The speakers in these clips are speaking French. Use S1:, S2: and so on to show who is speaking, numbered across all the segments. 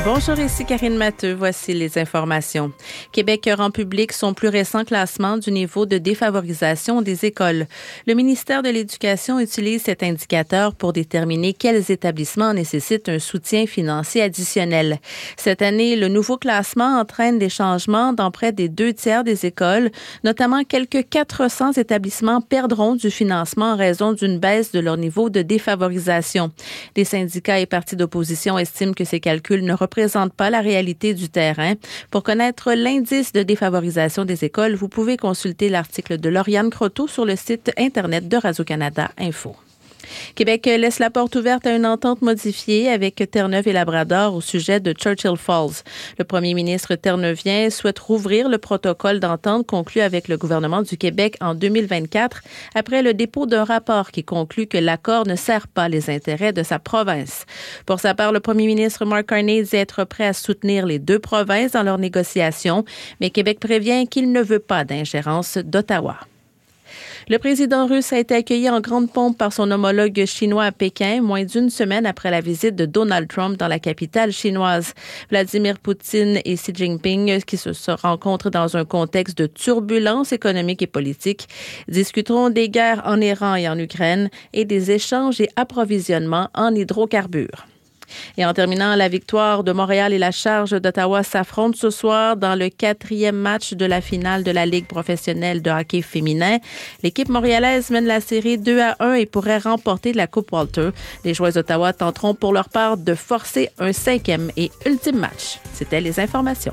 S1: Bonjour, ici Karine Matteux. Voici les informations. Québec rend public son plus récent classement du niveau de défavorisation des écoles. Le ministère de l'Éducation utilise cet indicateur pour déterminer quels établissements nécessitent un soutien financier additionnel. Cette année, le nouveau classement entraîne des changements dans près des 2/3 des écoles, notamment quelques 400 établissements perdront du financement en raison d'une baisse de leur niveau de défavorisation. Les syndicats et partis d'opposition estiment que ces calculs ne représentent pas la réalité du terrain. Pour connaître l'indice de défavorisation des écoles, vous pouvez consulter l'article de Lauriane Croteau sur le site Internet de Radio-Canada Info. Québec laisse la porte ouverte à une entente modifiée avec Terre-Neuve et Labrador au sujet de Churchill Falls. Le premier ministre terreneuvien souhaite rouvrir le protocole d'entente conclu avec le gouvernement du Québec en 2024 après le dépôt d'un rapport qui conclut que l'accord ne sert pas les intérêts de sa province. Pour sa part, le premier ministre Mark Carney dit être prêt à soutenir les deux provinces dans leurs négociations, mais Québec prévient qu'il ne veut pas d'ingérence d'Ottawa. Le président russe a été accueilli en grande pompe par son homologue chinois à Pékin, moins d'une semaine après la visite de Donald Trump dans la capitale chinoise. Vladimir Poutine et Xi Jinping, qui se rencontrent dans un contexte de turbulence économique et politique, discuteront des guerres en Iran et en Ukraine et des échanges et approvisionnements en hydrocarbures. Et en terminant, la victoire de Montréal et la Charge d'Ottawa s'affrontent ce soir dans le 4e match de la finale de la Ligue professionnelle de hockey féminin. L'équipe montréalaise mène la série 2-1 et pourrait remporter la Coupe Walter. Les joueuses d'Ottawa tenteront pour leur part de forcer un 5e et ultime match. C'était les informations.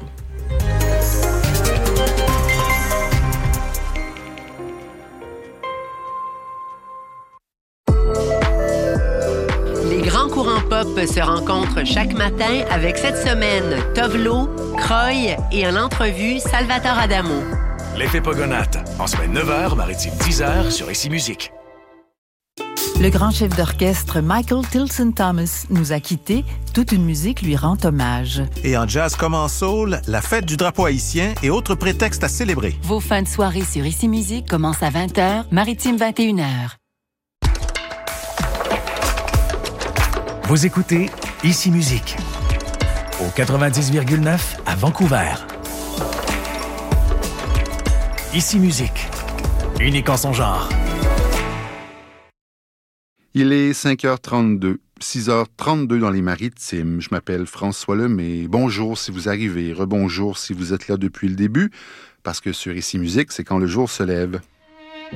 S2: Les grands courants pop se rencontrent chaque matin avec cette semaine Tovlo, Croy et en entrevue Salvatore Adamo.
S3: L'effet Pogonate, en semaine 9h, maritime 10h sur Ici Musique.
S4: Le grand chef d'orchestre Michael Tilson Thomas nous a quittés. Toute une musique lui rend hommage.
S5: Et en jazz comme en soul, la fête du drapeau haïtien et autres prétextes à célébrer.
S4: Vos fins de soirée sur Ici Musique commencent à 20h, maritime 21h.
S3: Vous écoutez Ici Musique au 90,9 à Vancouver. Ici Musique, unique en son genre.
S6: Il est 5h32, 6h32 dans les Maritimes. Je m'appelle François Lemay. Bonjour si vous arrivez, rebonjour si vous êtes là depuis le début, parce que sur Ici Musique, c'est quand le jour se lève.